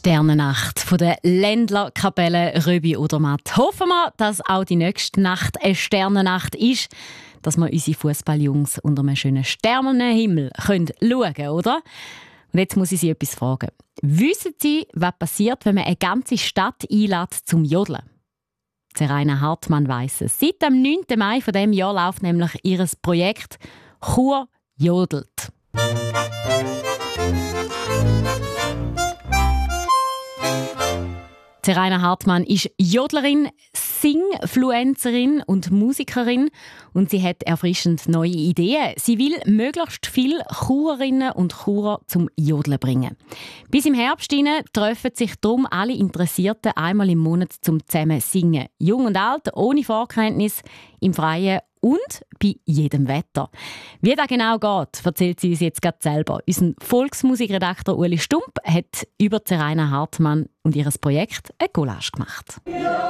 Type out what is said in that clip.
Sternennacht von der Ländlerkapelle Röbi-Odermatt. Hoffen wir, dass auch die nächste Nacht eine Sternennacht ist, dass wir unsere Fußballjungs unter einem schönen Sternenhimmel schauen können, oder? Und jetzt muss ich Sie etwas fragen. Wissen Sie, was passiert, wenn man eine ganze Stadt einlädt zum Jodeln? Seraina Hartmann weiss es. Seit dem 9. Mai von diesem Jahr läuft nämlich ihr Projekt «Chur jodelt». Seraina Hartmann ist Jodlerin, Singfluencerin und Musikerin und sie hat erfrischend neue Ideen. Sie will möglichst viele Churerinnen und Churer zum Jodeln bringen. Bis im Herbst treffen sich darum alle Interessierten einmal im Monat zum zusammen singen. Jung und alt, ohne Vorkenntnis, im Freien und bei jedem Wetter. Wie das genau geht, erzählt sie uns jetzt gerade selber. Unser Volksmusikredakteur Ueli Stump hat über Seraina Hartmann und ihr Projekt eine Collage gemacht.